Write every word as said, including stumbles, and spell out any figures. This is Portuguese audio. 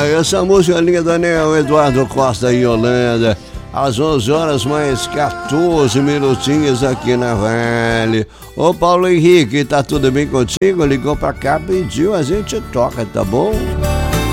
essa música linda, né? O Eduardo Costa e Yolanda. Às onze horas mais quatorze minutinhos aqui na Vale. Ô Paulo Henrique, tá tudo bem contigo? Ligou pra cá, pediu, a gente toca, tá bom?